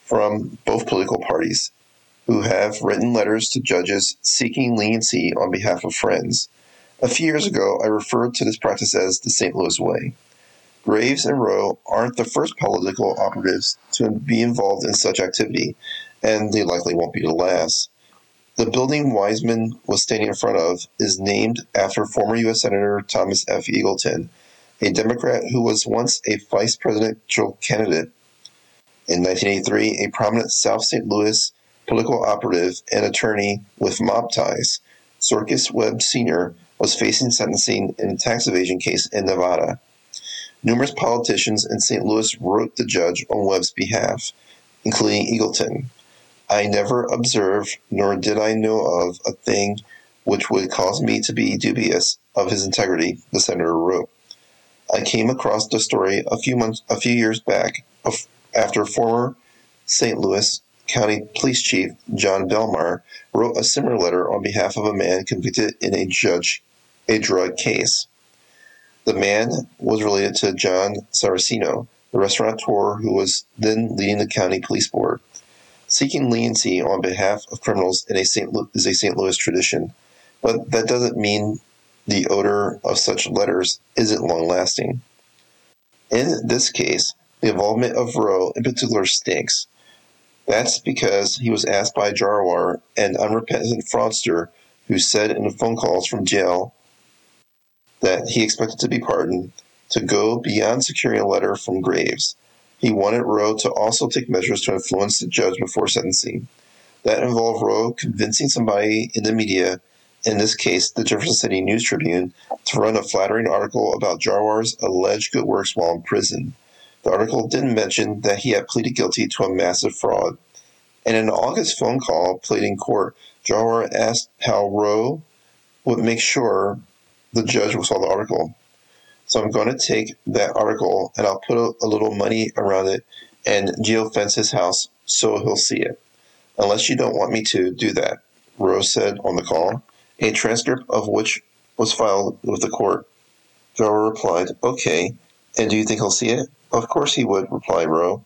from both political parties, who have written letters to judges seeking leniency on behalf of friends. A few years ago, I referred to this practice as the St. Louis way. Graves and Roe aren't the first political operatives to be involved in such activity, and they likely won't be the last. The building Wiseman was standing in front of is named after former U.S. Senator Thomas F. Eagleton, a Democrat who was once a vice presidential candidate. In 1983, a prominent South St. Louis political operative and attorney with mob ties, Circus Webb Sr., was facing sentencing in a tax evasion case in Nevada. Numerous politicians in St. Louis wrote the judge on Webb's behalf, including Eagleton. I never observed, nor did I know of, a thing which would cause me to be dubious of his integrity, the senator wrote. I came across the story a few years back after former St. Louis County Police Chief John Belmar wrote a similar letter on behalf of a man convicted in a drug case. The man was related to John Saraceno, the restaurateur who was then leading the county police board. Seeking leniency on behalf of criminals is a St. Louis tradition, but that doesn't mean the odor of such letters isn't long-lasting. In this case, the involvement of Roe in particular stinks. That's because he was asked by Jarwar, an unrepentant fraudster who said in the phone calls from jail that he expected to be pardoned, to go beyond securing a letter from Graves. He wanted Roe to also take measures to influence the judge before sentencing. That involved Roe convincing somebody in the media, in this case the Jefferson City News Tribune, to run a flattering article about Jarwar's alleged good works while in prison. The article didn't mention that he had pleaded guilty to a massive fraud. And in an August phone call played in court, Jarwar asked how Roe would make sure the judge saw the article. So I'm going to take that article and I'll put a little money around it and geofence his house so he'll see it. Unless you don't want me to do that, Rose said on the call, a transcript of which was filed with the court. Jarwar replied, okay, and do you think he'll see it? Of course he would, replied Roe.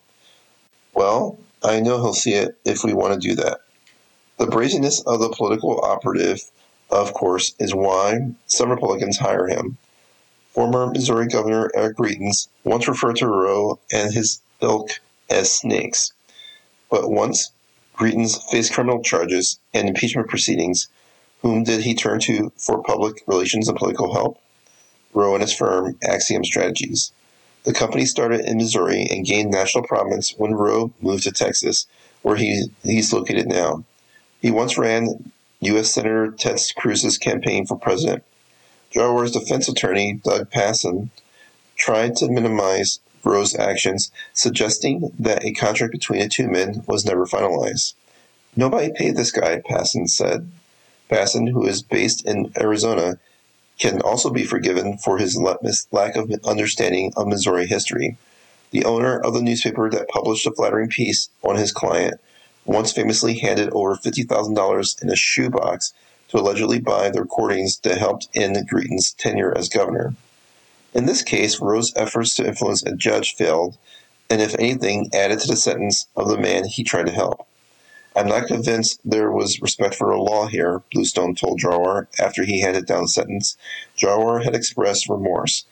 Well, I know he'll see it if we want to do that. The brazenness of the political operative, of course, is why some Republicans hire him. Former Missouri Governor Eric Greitens once referred to Roe and his ilk as snakes. But once Greitens faced criminal charges and impeachment proceedings, whom did he turn to for public relations and political help? Roe and his firm, Axiom Strategies. The company started in Missouri and gained national prominence when Roe moved to Texas, where he's located now. He once ran U.S. Senator Ted Cruz's campaign for president. Jarwar's defense attorney, Doug Passon, tried to minimize Roe's actions, suggesting that a contract between the two men was never finalized. Nobody paid this guy, Passon said. Passon, who is based in Arizona, can also be forgiven for his lack of understanding of Missouri history. The owner of the newspaper that published a flattering piece on his client once famously handed over $50,000 in a shoebox to allegedly buy the recordings that helped end Greitens' tenure as governor. In this case, Roe's efforts to influence a judge failed, and if anything, added to the sentence of the man he tried to help. I'm not convinced there was respect for the law here, Bluestone told Jarwar after he handed down the sentence. Jarwar had expressed remorse,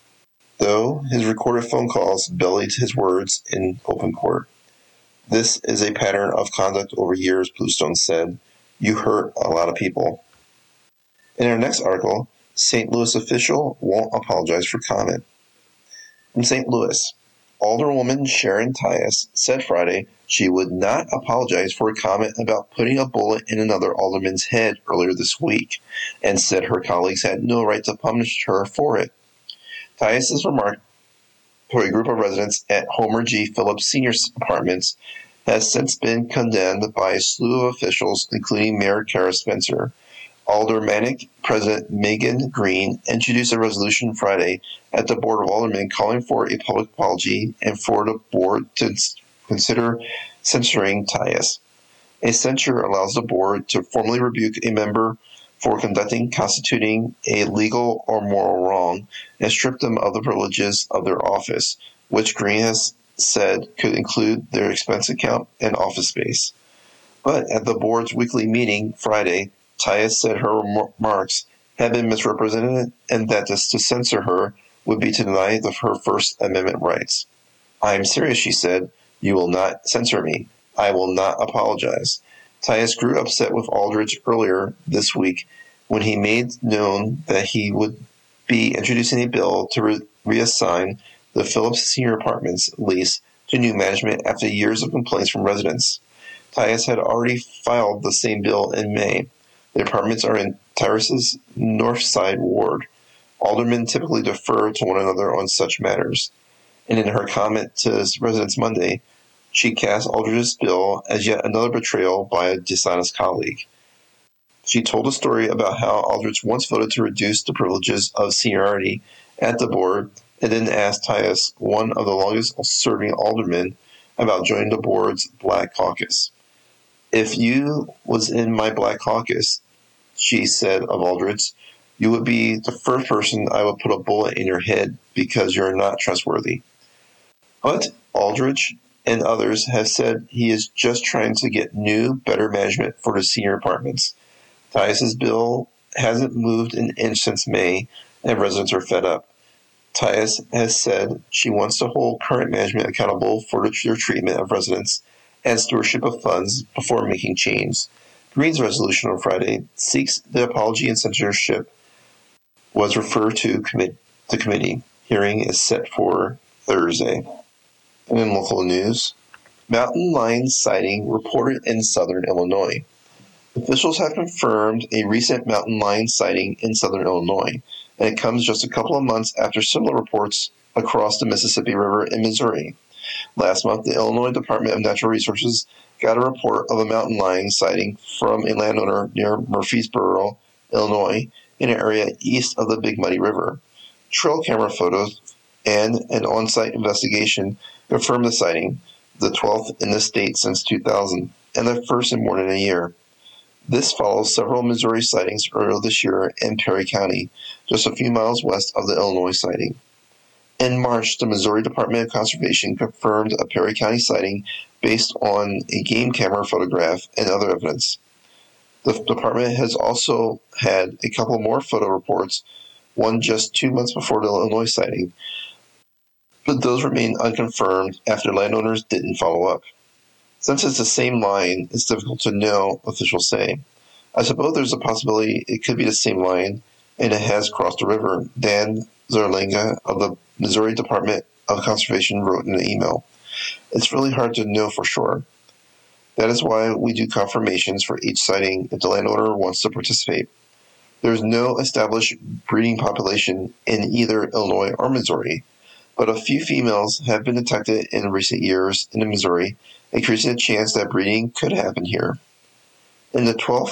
though his recorded phone calls belied his words in open court. This is a pattern of conduct over years, Bluestone said. You hurt a lot of people. In our next article, St. Louis official won't apologize for comment. In St. Louis, Alderwoman Sharon Tyus said Friday she would not apologize for a comment about putting a bullet in another alderman's head earlier this week, and said her colleagues had no right to punish her for it. Tyus's remark to a group of residents at Homer G. Phillips Sr.'s apartments has since been condemned by a slew of officials, including Mayor Kara Spencer. Aldermanic President Megan Green introduced a resolution Friday at the Board of Aldermen calling for a public apology and for the board to consider censuring Tyus. A censure allows the board to formally rebuke a member for constituting a legal or moral wrong and strip them of the privileges of their office, which Green has said could include their expense account and office space. But at the board's weekly meeting Friday, Tyus said her remarks had been misrepresented and that to censor her would be to deny her First Amendment rights. "I am serious," she said. "You will not censor me. I will not apologize." Tyus grew upset with Aldridge earlier this week when he made known that he would be introducing a bill to reassign the Phillips Senior Apartments lease to new management after years of complaints from residents. Tyus had already filed the same bill in May. The apartments are in Tyrus's North Side ward. Aldermen typically defer to one another on such matters. And in her comment to residents Monday, she cast Aldridge's bill as yet another betrayal by a dishonest colleague. She told a story about how Aldridge once voted to reduce the privileges of seniority at the board and then asked Tyus, one of the longest-serving aldermen, about joining the board's Black Caucus. "If you was in my Black Caucus," she said of Aldridge, "you would be the first person I would put a bullet in your head because you're not trustworthy." But Aldridge and others have said he is just trying to get new, better management for the senior apartments. Tyus's bill hasn't moved an inch since May, and residents are fed up. Tyus has said she wants to hold current management accountable for their treatment of residents and stewardship of funds before making change. Green's resolution on Friday seeks the apology and censorship was referred to the committee. Hearing is set for Thursday. And in local news, mountain lion sighting reported in southern Illinois. Officials have confirmed a recent mountain lion sighting in southern Illinois, and it comes just a couple of months after similar reports across the Mississippi River in Missouri. Last month, the Illinois Department of Natural Resources got a report of a mountain lion sighting from a landowner near Murfreesboro, Illinois, in an area east of the Big Muddy River. Trail camera photos and an on-site investigation confirmed the sighting, the 12th in the state since 2000, and the first in more than a year. This follows several Missouri sightings earlier this year in Perry County, just a few miles west of the Illinois sighting. In March, the Missouri Department of Conservation confirmed a Perry County sighting based on a game camera photograph and other evidence. The department has also had a couple more photo reports, one just 2 months before the Illinois sighting, but those remain unconfirmed after landowners didn't follow up. Since it's the same lion, it's difficult to know, officials say. I suppose there's a possibility it could be the same lion, and it has crossed the river, Dan Zarlenga of the Missouri Department of Conservation wrote in an email. It's really hard to know for sure. That is why we do confirmations for each sighting if the landowner wants to participate. There is no established breeding population in either Illinois or Missouri, but a few females have been detected in recent years in Missouri, increasing the chance that breeding could happen here. It's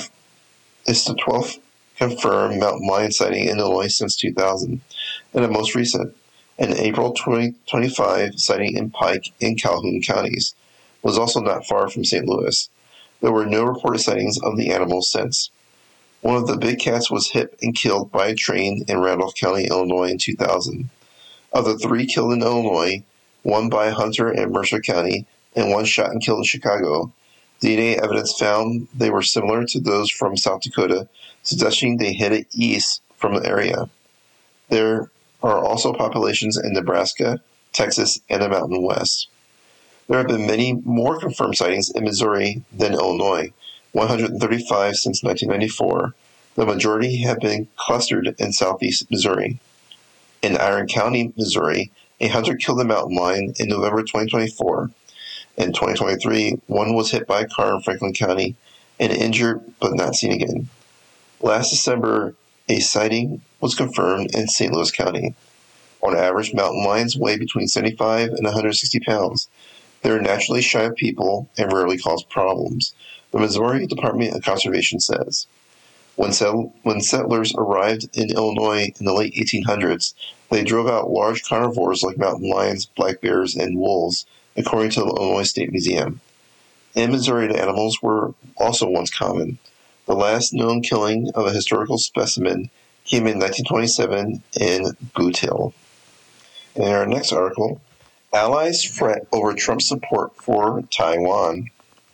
the 12th confirmed mountain lion sighting in Illinois since 2000, and the most recent, an April 2025 sighting in Pike and Calhoun counties, was also not far from St. Louis. There were no reported sightings of the animal since. One of the big cats was hit and killed by a train in Randolph County, Illinois in 2000. Of the 3 killed in Illinois, 1 by a hunter in Mercer County and 1 shot and killed in Chicago, DNA evidence found they were similar to those from South Dakota, suggesting they headed east from the area. There are also populations in Nebraska, Texas, and the Mountain West. There have been many more confirmed sightings in Missouri than Illinois, 135 since 1994. The majority have been clustered in southeast Missouri. In Iron County, Missouri, a hunter killed a mountain lion in November 2024. In 2023, one was hit by a car in Franklin County and injured but not seen again. Last December, a sighting was confirmed in St. Louis County. On average, mountain lions weigh between 75 and 160 pounds. They are naturally shy of people and rarely cause problems, the Missouri Department of Conservation says. When settlers arrived in Illinois in the late 1800s, they drove out large carnivores like mountain lions, black bears, and wolves, according to the Illinois State Museum. In Missouri, the animals were also once common. The last known killing of a historical specimen came in 1927 in Boot Hill. In our next article, Allies fret over Trump's support for Taiwan.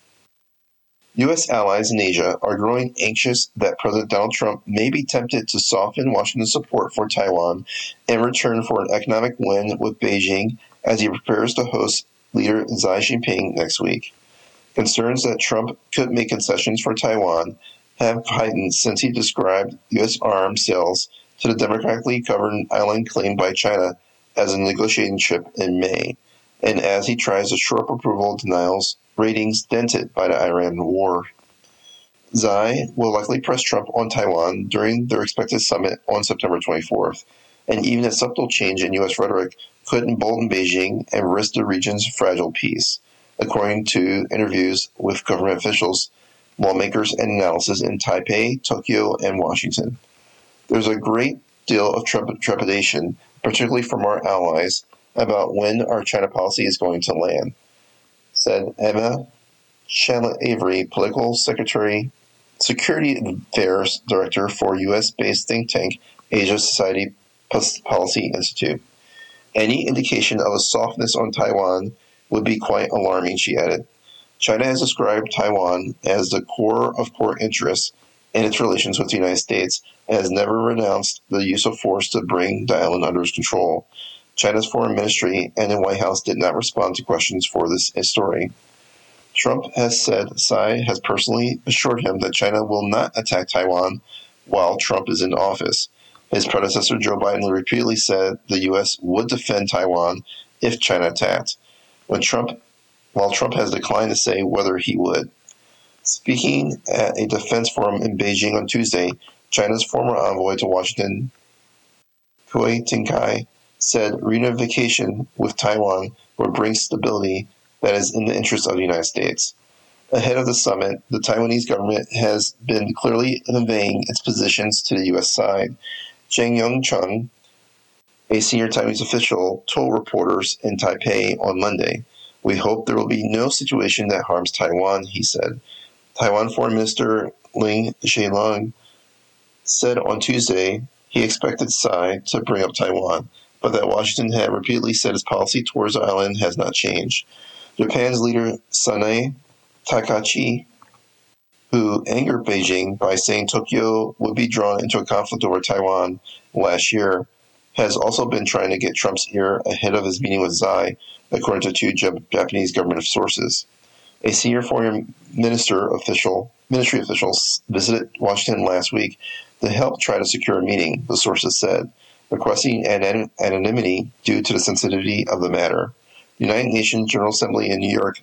U.S. allies in Asia are growing anxious that President Donald Trump may be tempted to soften Washington's support for Taiwan in return for an economic win with Beijing as he prepares to host leader Xi Jinping next week. Concerns that Trump could make concessions for Taiwan have heightened since he described U.S. arms sales to the democratically governed island claimed by China as a negotiating chip in May, and as he tries to shore up approval denials ratings dented by the Iran war. Xi will likely press Trump on Taiwan during their expected summit on September 24th, and even a subtle change in U.S. rhetoric could embolden Beijing and risk the region's fragile peace, according to interviews with government officials, lawmakers, and analysis in Taipei, Tokyo, and Washington. There's a great deal of trepidation, particularly from our allies, about when our China policy is going to land, said Emma Shanlett Avery, Political Security Affairs Director for U.S.-based think tank Asia Society Policy Institute. Any indication of a softness on Taiwan would be quite alarming, she added. China has described Taiwan as the core of core interests in its relations with the United States and has never renounced the use of force to bring the island under its control. China's foreign ministry and the White House did not respond to questions for this story. Trump has said Tsai has personally assured him that China will not attack Taiwan while Trump is in office. His predecessor, Joe Biden, repeatedly said the U.S. would defend Taiwan if China attacked, while Trump has declined to say whether he would. Speaking at a defense forum in Beijing on Tuesday, China's former envoy to Washington, Hui Tingkai, said reunification with Taiwan would bring stability that is in the interest of the United States. Ahead of the summit, the Taiwanese government has been clearly conveying its positions to the U.S. side. Zhang Yongcheng, a senior Taiwanese official, told reporters in Taipei on Monday, "We hope there will be no situation that harms Taiwan," he said. Taiwan Foreign Minister Ling Hsieh-long said on Tuesday he expected Tsai to bring up Taiwan, but that Washington had repeatedly said its policy towards the island has not changed. Japan's leader Sanae Takahashi, who angered Beijing by saying Tokyo would be drawn into a conflict over Taiwan last year, has also been trying to get Trump's ear ahead of his meeting with Xi, according to two Japanese government sources. A senior foreign ministry official visited Washington last week to help try to secure a meeting, the sources said, requesting anonymity due to the sensitivity of the matter. The United Nations General Assembly in New York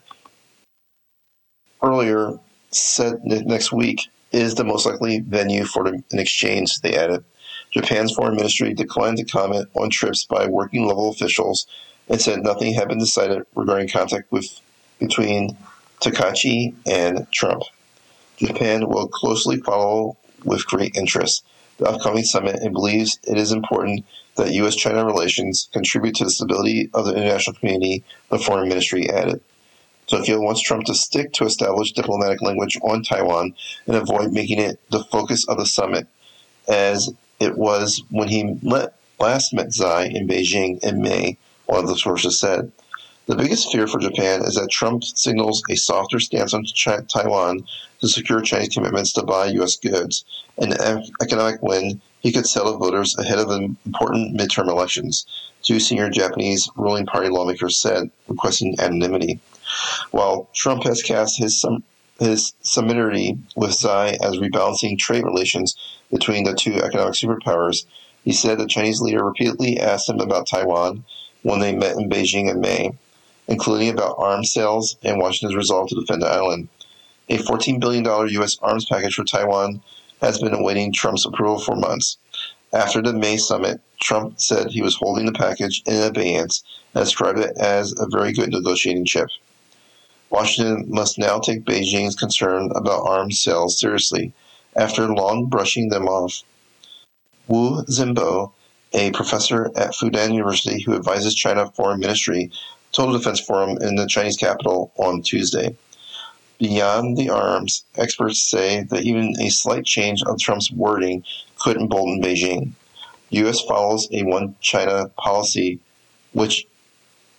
earlier said next week is the most likely venue for an exchange, they added. Japan's foreign ministry declined to comment on trips by working level officials and said nothing had been decided regarding contact between Takahashi and Trump. Japan will closely follow with great interest the upcoming summit and believes it is important that U.S.-China relations contribute to the stability of the international community, the foreign ministry added. Tokyo wants Trump to stick to established diplomatic language on Taiwan and avoid making it the focus of the summit, as it was when he last met Xi in Beijing in May, one of the sources said. The biggest fear for Japan is that Trump signals a softer stance on Taiwan to secure Chinese commitments to buy U.S. goods, an economic win he could sell to voters ahead of the important midterm elections, two senior Japanese ruling party lawmakers said, requesting anonymity. While Trump has cast his similarity with Xi as rebalancing trade relations between the two economic superpowers, he said the Chinese leader repeatedly asked him about Taiwan when they met in Beijing in May, including about arms sales and Washington's resolve to defend the island. A $14 billion U.S. arms package for Taiwan has been awaiting Trump's approval for months. After the May summit, Trump said he was holding the package in abeyance and described it as a very good negotiating chip. Washington must now take Beijing's concern about arms sales seriously after long brushing them off. Wu Zhenbo, a professor at Fudan University who advises China Foreign Ministry, told the Defense Forum in the Chinese capital on Tuesday. Beyond the arms, experts say that even a slight change of Trump's wording could embolden Beijing. The U.S. follows a one China policy, which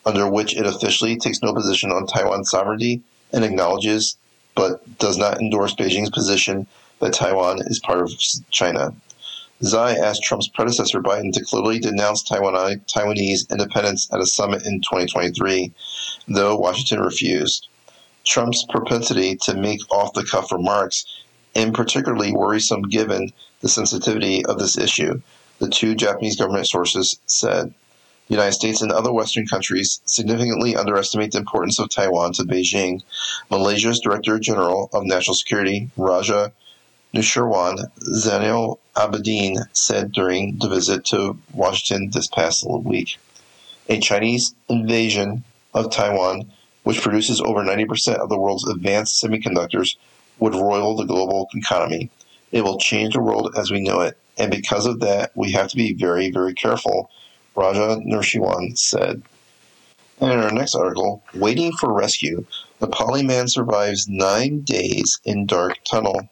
under which it officially takes no position on Taiwan's sovereignty and acknowledges but does not endorse Beijing's position that Taiwan is part of China. Tsai asked Trump's predecessor Biden to clearly denounce Taiwanese independence at a summit in 2023, though Washington refused. Trump's propensity to make off-the-cuff remarks is particularly worrisome given the sensitivity of this issue, the two Japanese government sources said. The United States and other Western countries significantly underestimate the importance of Taiwan to Beijing. Malaysia's Director General of National Security, Raja Nusirwan Zainal Abidin, said during the visit to Washington this past week. A Chinese invasion of Taiwan, which produces over 90% of the world's advanced semiconductors, would roil the global economy. It will change the world as we know it, and because of that, we have to be very, very careful, Raja Nusirwan said. And in our next article, Waiting for Rescue, Nepali man survives 9 days in dark tunnel.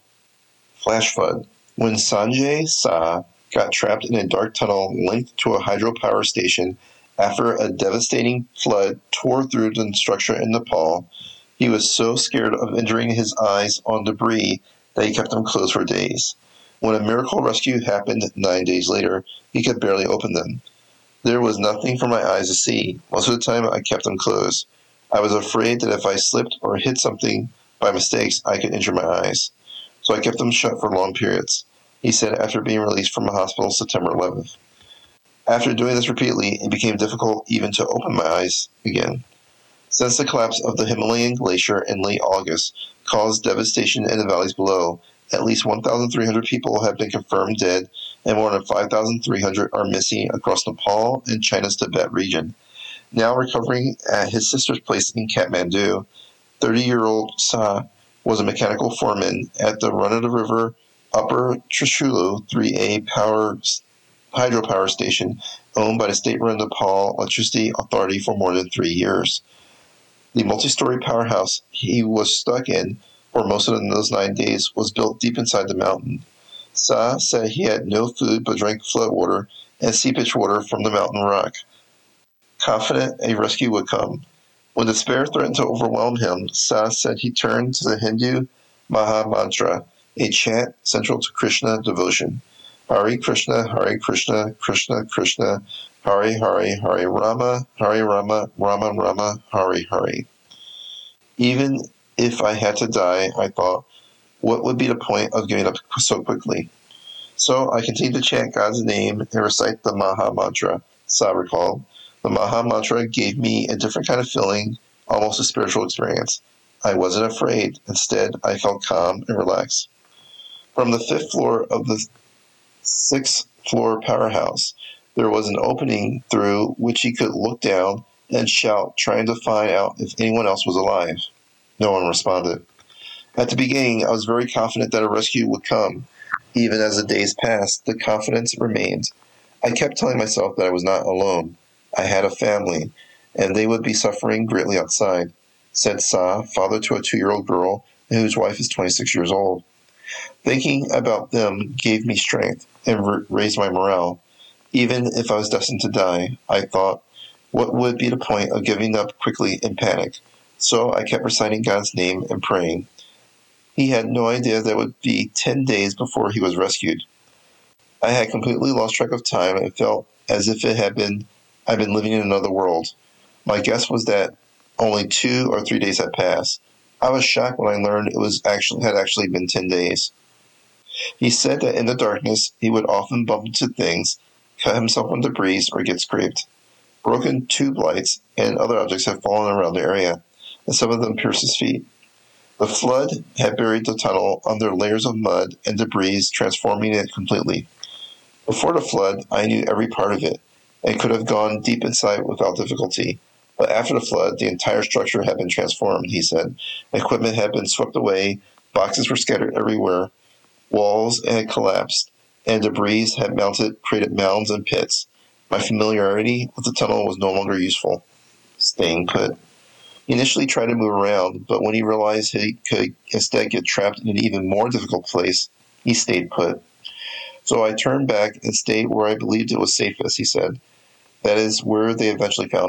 Flash flood. When Sanjay Shah got trapped in a dark tunnel linked to a hydropower station after a devastating flood tore through the structure in Nepal, he was so scared of injuring his eyes on debris that he kept them closed for days. When a miracle rescue happened 9 days later, he could barely open them. There was nothing for my eyes to see. Most of the time, I kept them closed. I was afraid that if I slipped or hit something by mistakes, I could injure my eyes. So I kept them shut for long periods, he said after being released from a hospital September 11th. After doing this repeatedly, it became difficult even to open my eyes again. Since the collapse of the Himalayan glacier in late August caused devastation in the valleys below, at least 1,300 people have been confirmed dead and more than 5,300 are missing across Nepal and China's Tibet region. Now recovering at his sister's place in Kathmandu, 30-year-old Shah was a mechanical foreman at the run-of-the-river Upper Trishulu 3A hydropower station owned by the state-run Nepal Electricity Authority for more than 3 years. The multi-story powerhouse he was stuck in for most of those 9 days was built deep inside the mountain. Shah said he had no food but drank flood water and seepage water from the mountain rock, confident a rescue would come. When despair threatened to overwhelm him, Shah said he turned to the Hindu Maha Mantra, a chant central to Krishna devotion. Hare Krishna, Krishna Krishna, Hare Hare, Hare Rama, Rama Rama, Hare Hare. Even if I had to die, I thought, what would be the point of giving up so quickly? So I continued to chant God's name and recite the Maha Mantra, Shah recalled. The Maha Mantra gave me a different kind of feeling, almost a spiritual experience. I wasn't afraid. Instead, I felt calm and relaxed. From the 5th floor of the 6th floor powerhouse, there was an opening through which he could look down and shout, trying to find out if anyone else was alive. No one responded. At the beginning, I was very confident that a rescue would come. Even as the days passed, the confidence remained. I kept telling myself that I was not alone. I had a family, and they would be suffering greatly outside, said Shah, father to a 2-year-old girl whose wife is 26 years old. Thinking about them gave me strength and raised my morale. Even if I was destined to die, I thought, what would be the point of giving up quickly in panic? So I kept reciting God's name and praying. He had no idea that it would be 10 days before he was rescued. I had completely lost track of time and felt as if I'd been living in another world. My guess was that only 2 or 3 days had passed. I was shocked when I learned it had actually been 10 days. He said that in the darkness, he would often bump into things, cut himself on debris, or get scraped. Broken tube lights and other objects had fallen around the area, and some of them pierced his feet. The flood had buried the tunnel under layers of mud and debris, transforming it completely. Before the flood, I knew every part of it, and could have gone deep inside without difficulty. But after the flood, the entire structure had been transformed, he said. Equipment had been swept away, boxes were scattered everywhere, walls had collapsed, and debris had created mounds and pits. My familiarity with the tunnel was no longer useful. Staying put. He initially tried to move around, but when he realized he could instead get trapped in an even more difficult place, he stayed put. So I turned back and stayed where I believed it was safest, he said. That is where they eventually found me.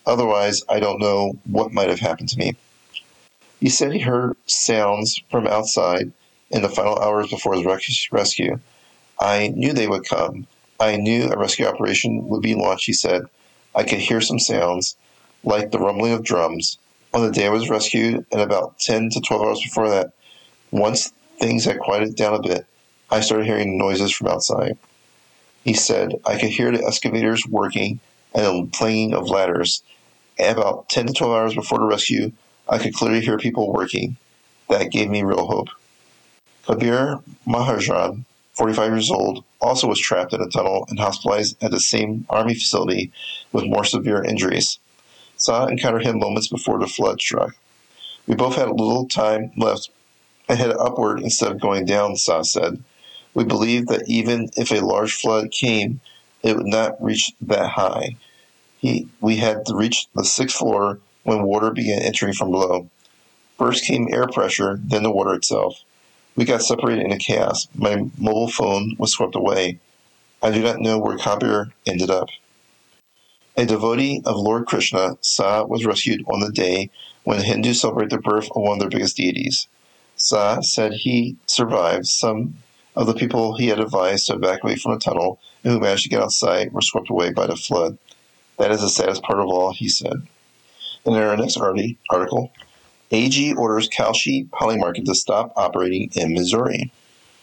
Otherwise, I don't know what might have happened to me. He said he heard sounds from outside in the final hours before his rescue. I knew they would come. I knew a rescue operation would be launched, he said. I could hear some sounds, like the rumbling of drums. On the day I was rescued, and about 10 to 12 hours before that, once things had quieted down a bit, I started hearing noises from outside. He said, I could hear the excavators working and the clanging of ladders. And about 10 to 12 hours before the rescue, I could clearly hear people working. That gave me real hope. Kabir Mahajan, 45 years old, also was trapped in a tunnel and hospitalized at the same army facility with more severe injuries. Sa encountered him moments before the flood struck. We both had little time left and headed upward instead of going down, Sa said. We believed that even if a large flood came, it would not reach that high. We had reached the 6th floor when water began entering from below. First came air pressure, then the water itself. We got separated in a chaos. My mobile phone was swept away. I do not know where Kabir ended up. A devotee of Lord Krishna, Sa was rescued on the day when the Hindus celebrate the birth of one of their biggest deities. Sa said he survived. Some of the people he had advised to evacuate from the tunnel and who managed to get outside were swept away by the flood. That is the saddest part of all, he said. In our next article, AG orders Kalshi Polymarket to stop operating in Missouri.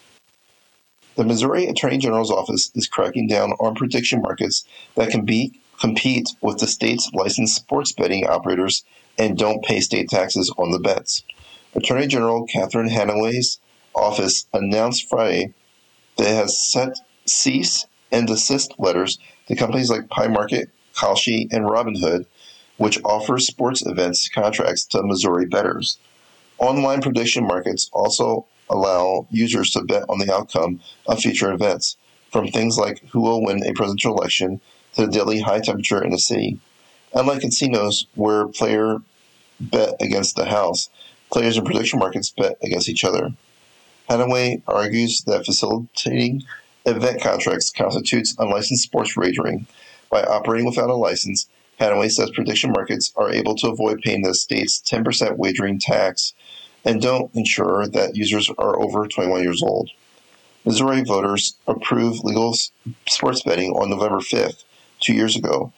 The Missouri Attorney General's office is cracking down on prediction markets that can compete with the state's licensed sports betting operators and don't pay state taxes on the bets. Attorney General Catherine Hanaway's office announced Friday that it has sent cease and desist letters to companies like Polymarket, Kalshi, and Robinhood, which offer sports events contracts to Missouri bettors. Online prediction markets also allow users to bet on the outcome of future events, from things like who will win a presidential election to the daily high temperature in a city. Unlike casinos, where players bet against the house, players in prediction markets bet against each other. Hanaway argues that facilitating event contracts constitutes unlicensed sports wagering. By operating without a license, Hanaway says prediction markets are able to avoid paying the state's 10% wagering tax and don't ensure that users are over 21 years old. Missouri voters approved legal sports betting on November 5th, 2 years ago,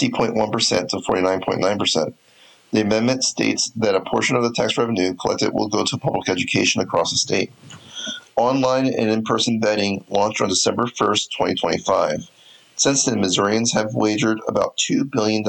50.1% to 49.9%. The amendment states that a portion of the tax revenue collected will go to public education across the state. Online and in-person betting launched on December 1st, 2025. Since then, Missourians have wagered about $2 billion.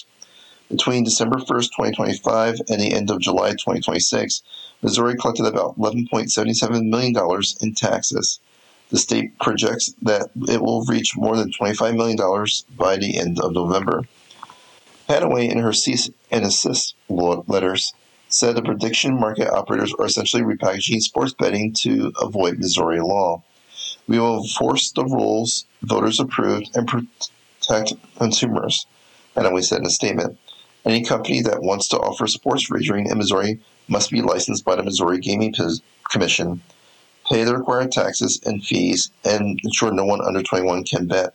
Between December 1st, 2025 and the end of July 2026, Missouri collected about $11.77 million in taxes. The state projects that it will reach more than $25 million by the end of November. Hanaway, in her cease and desist letters, said the prediction market operators are essentially repackaging sports betting to avoid Missouri law. We will enforce the rules voters approved and protect consumers, Hanaway said in a statement. Any company that wants to offer sports wagering in Missouri must be licensed by the Missouri Gaming Commission, pay the required taxes and fees, and ensure no one under 21 can bet.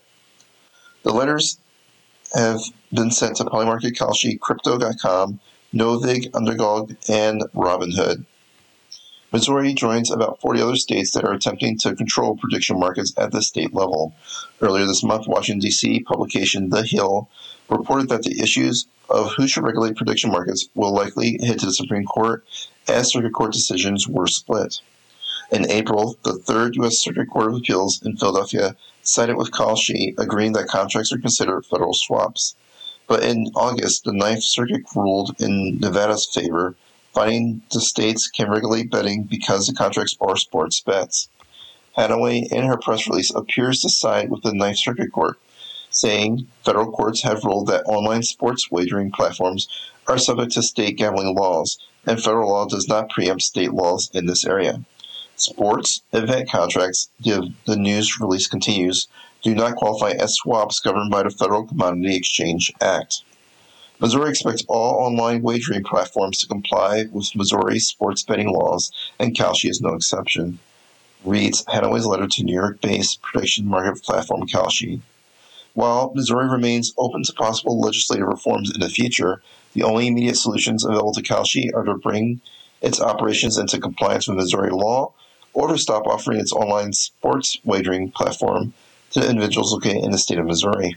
The letters have been sent to Polymarket, Kalshi, Crypto.com, Novig, Underdog, and Robinhood. Missouri joins about 40 other states that are attempting to control prediction markets at the state level. Earlier this month, Washington, D.C. publication The Hill reported that the issues of who should regulate prediction markets will likely head to the Supreme Court as circuit court decisions were split. In April, the Third U.S. Circuit Court of Appeals in Philadelphia sided with Kalshi, agreeing that contracts are considered federal swaps. But in August, the Ninth Circuit ruled in Nevada's favor, finding the states can regulate betting because the contracts are sports bets. Hanaway, in her press release, appears to side with the Ninth Circuit Court, saying federal courts have ruled that online sports wagering platforms are subject to state gambling laws, and federal law does not preempt state laws in this area. Sports event contracts, the news release continues, do not qualify as swaps governed by the Federal Commodity Exchange Act. Missouri expects all online wagering platforms to comply with Missouri sports betting laws, and Kalshi is no exception, reads Hanaway's letter to New York-based prediction market platform Kalshi. While Missouri remains open to possible legislative reforms in the future, the only immediate solutions available to Kalshi are to bring its operations into compliance with Missouri law or to stop offering its online sports wagering platform to individuals located in the state of Missouri.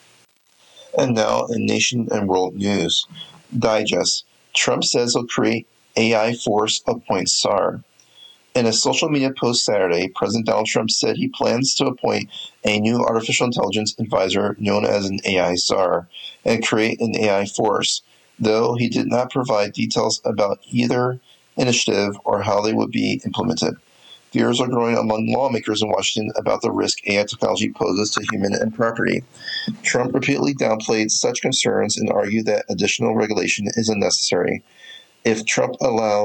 And now in nation and world news. Digest. Trump says he'll create AI force appoints SAR. In a social media post Saturday, President Donald Trump said he plans to appoint a new artificial intelligence advisor known as an AI SAR and create an AI force, though he did not provide details about either initiative or how they would be implemented. Fears are growing among lawmakers in Washington about the risk AI technology poses to human and property. Trump repeatedly downplayed such concerns and argued that additional regulation is unnecessary. If Trump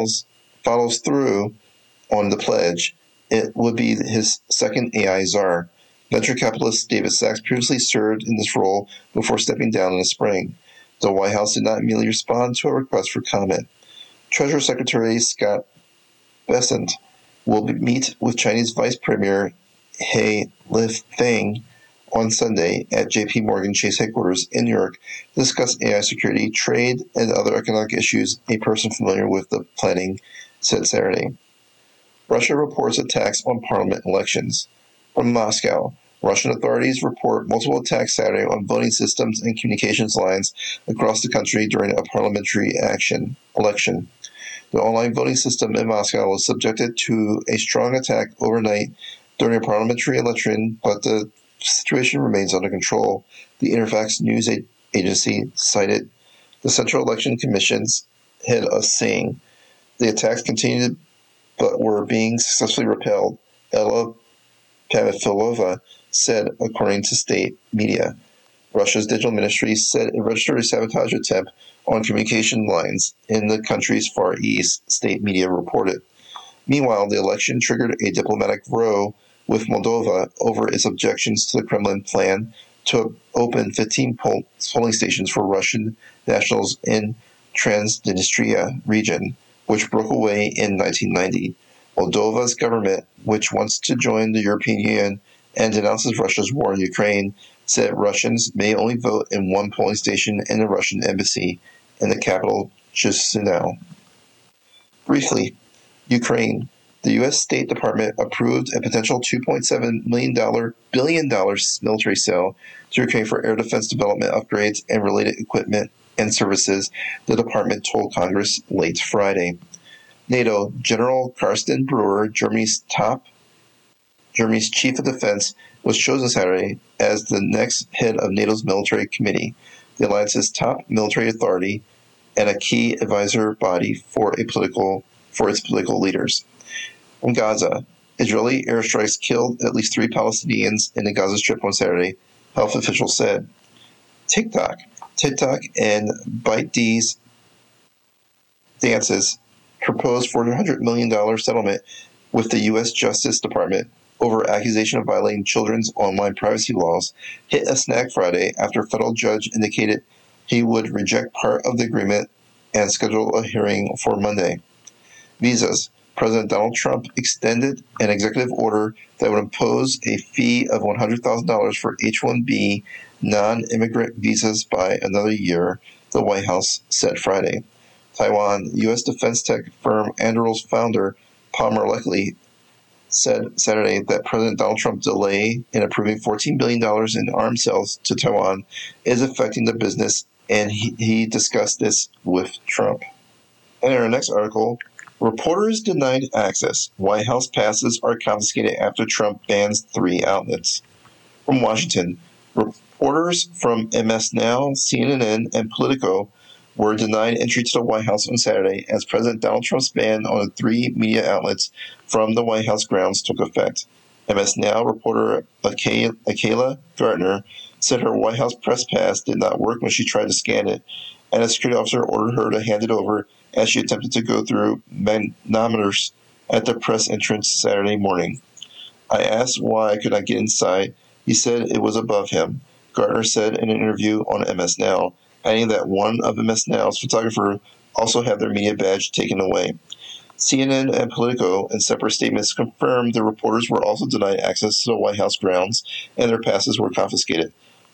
follows through on the pledge, it would be his second AI czar. Venture capitalist David Sachs previously served in this role before stepping down in the spring. The White House did not immediately respond to a request for comment. Treasury Secretary Scott Bessent will meet with Chinese Vice Premier He Lifeng on Sunday at J.P. Morgan Chase headquarters in New York to discuss AI security, trade, and other economic issues, a person familiar with the planning said Saturday. Russia reports attacks on parliament elections. From Moscow, Russian authorities report multiple attacks Saturday on voting systems and communications lines across the country during a parliamentary election. The online voting system in Moscow was subjected to a strong attack overnight during a parliamentary election, but the situation remains under control. The Interfax news agency cited the Central Election Commission's head as saying the attacks continued but were being successfully repelled, Ella Pamfilova said, according to state media. Russia's digital ministry said it registered a sabotage attempt on communication lines in the country's Far East, state media reported. Meanwhile, the election triggered a diplomatic row with Moldova over its objections to the Kremlin plan to open 15 polling stations for Russian nationals in Transnistria region, which broke away in 1990. Moldova's government, which wants to join the European Union and denounces Russia's war in Ukraine, said Russians may only vote in one polling station in the Russian embassy in the capital, Chisinau. Briefly, Ukraine. The U.S. State Department approved a potential $2.7 billion military sale to Ukraine for air defense development upgrades and related equipment and services, the department told Congress late Friday. NATO General Carsten Brewer, Germany's chief of defense, was chosen Saturday as the next head of NATO's military committee, the alliance's top military authority and a key advisor body for its political leaders. From Gaza, Israeli airstrikes killed at least 3 Palestinians in the Gaza Strip on Saturday, health officials said. TikTok and ByteDance Dances proposed $400 million settlement with the U.S. Justice Department over accusation of violating children's online privacy laws hit a snag Friday after a federal judge indicated he would reject part of the agreement and schedule a hearing for Monday. Visas. President Donald Trump extended an executive order that would impose a fee of $100,000 for H-1B non-immigrant visas by another year, the White House said Friday. Taiwan, U.S. defense tech firm Anduril's founder, Palmer Luckey, said Saturday that President Donald Trump's delay in approving $14 billion in arms sales to Taiwan is affecting the business, and he discussed this with Trump. And in our next article, reporters denied access. White House passes are confiscated after Trump bans 3 outlets. From Washington, reporters from MS Now, CNN, and Politico were denied entry to the White House on Saturday as President Donald Trump's ban on the 3 media outlets from the White House grounds took effect. MS Now reporter Akela Gardner said her White House press pass did not work when she tried to scan it, and a security officer ordered her to hand it over as she attempted to go through manometers at the press entrance Saturday morning. I asked why I could not get inside. He said it was above him, Gardner said in an interview on MS Now, adding that one of MS Now's photographers also had their media badge taken away. CNN and Politico, in separate statements, confirmed the reporters were also denied access to the White House grounds and their passes were confiscated.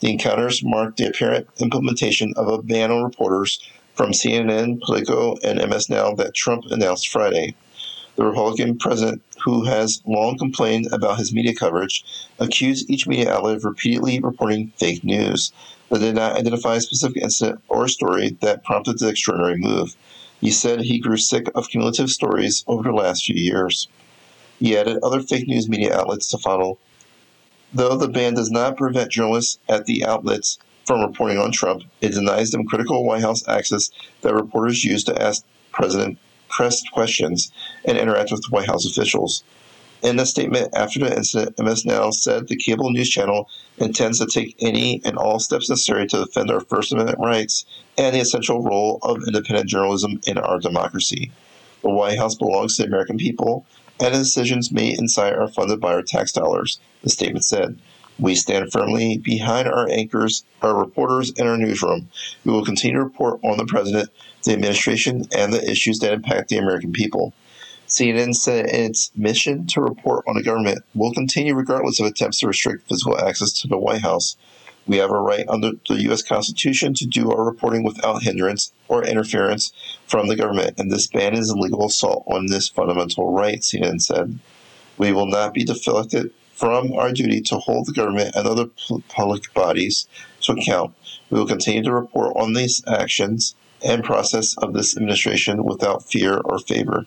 The encounters marked the apparent implementation of a ban on reporters from CNN, Politico, and MS Now that Trump announced Friday. The Republican president, who has long complained about his media coverage, accused each media outlet of repeatedly reporting fake news, but did not identify a specific incident or story that prompted the extraordinary move. He said he grew sick of cumulative stories over the last few years. He added other fake news media outlets to follow. Though the ban does not prevent journalists at the outlets from reporting on Trump, it denies them critical White House access that reporters use to ask President press questions and interact with White House officials. In a statement after the incident, MS Now said the cable news channel intends to take any and all steps necessary to defend our First Amendment rights and the essential role of independent journalism in our democracy. The White House belongs to the American people, and the decisions made inside are funded by our tax dollars, the statement said. We stand firmly behind our anchors, our reporters, and our newsroom. We will continue to report on the president, the administration, and the issues that impact the American people. CNN said its mission to report on the government will continue regardless of attempts to restrict physical access to the White House. We have a right under the U.S. Constitution to do our reporting without hindrance or interference from the government, and this ban is a legal assault on this fundamental right, CNN said. We will not be deflected from our duty to hold the government and other public bodies to account. We will continue to report on these actions and process of this administration without fear or favor.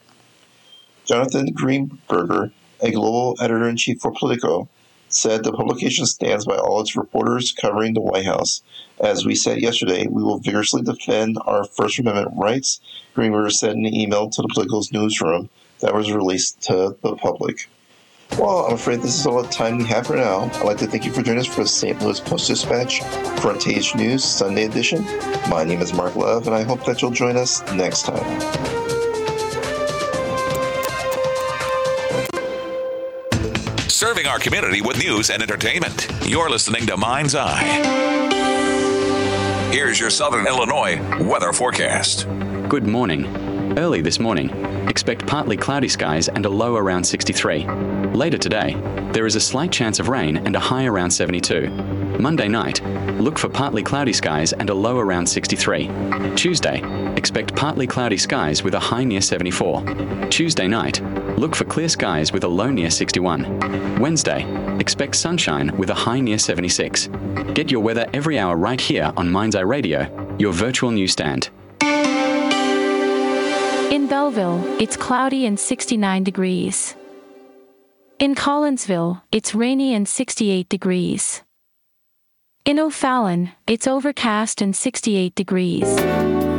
Jonathan Greenberger, a global editor-in-chief for Politico, said the publication stands by all its reporters covering the White House. As we said yesterday, we will vigorously defend our First Amendment rights, Greenberger said in an email to the Politico's newsroom that was released to the public. Well, I'm afraid this is all the time we have for now. I'd like to thank you for joining us for the St. Louis Post-Dispatch Front Page News Sunday edition. My name is Mark Love, and I hope that you'll join us next time. Serving our community with news and entertainment. You're listening to Mind's Eye. Here's your Southern Illinois weather forecast. Good morning. Early this morning, expect partly cloudy skies and a low around 63. Later today, there is a slight chance of rain and a high around 72. Monday night, look for partly cloudy skies and a low around 63. Tuesday, expect partly cloudy skies with a high near 74. Tuesday night, look for clear skies with a low near 61. Wednesday, expect sunshine with a high near 76. Get your weather every hour right here on Mind's Eye Radio, your virtual newsstand. In Belleville, it's cloudy and 69 degrees. In Collinsville, it's rainy and 68 degrees. In O'Fallon, it's overcast and 68 degrees.